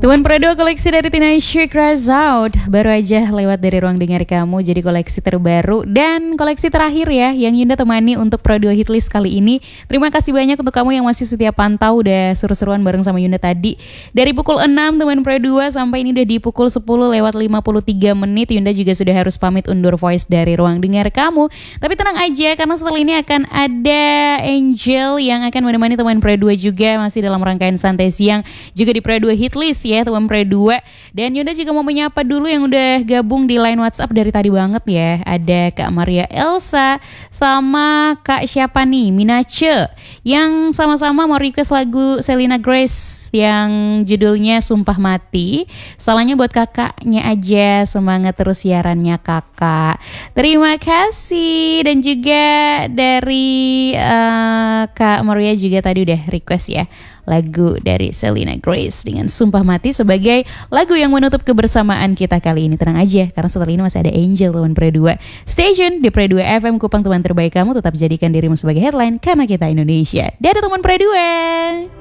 Teman Pro 2 koleksi dari Tina Chic Rise Out baru aja lewat dari ruang dengar kamu. Jadi koleksi terbaru dan koleksi terakhir ya yang Yunda temani untuk Pro 2 Hitlist kali ini. Terima kasih banyak untuk kamu yang masih setia pantau, udah seru-seruan bareng sama Yunda tadi. Dari pukul 6 teman Pro 2 sampai ini udah di pukul 10 lewat 53 menit. Yunda juga sudah harus pamit undur voice dari ruang dengar kamu. Tapi tenang aja karena setelah ini akan ada Angel yang akan menemani teman Pro 2 juga masih dalam rangkaian santai siang juga di Pro 2 Hitlist ya teman Pro 2. Dan Yunda juga mau menyapa dulu yang udah gabung di line WhatsApp dari tadi banget ya. Ada Kak Maria Elsa sama Kak siapa nih, Minace, yang sama-sama mau request lagu Selena Grace yang judulnya Sumpah Mati. Salahnya buat kakaknya aja, semangat terus siarannya kakak. Terima kasih. Dan juga dari Kak Maria juga tadi udah request ya lagu dari Selena Grace dengan Sumpah Mati sebagai lagu yang menutup kebersamaan kita kali ini. Tenang aja karena setelah ini masih ada Angel teman Pro 2. Stay tune di Pro 2 FM, Kupang teman terbaik kamu. Tetap jadikan dirimu sebagai headline karena kita Indonesia. Dadah teman Pro 2.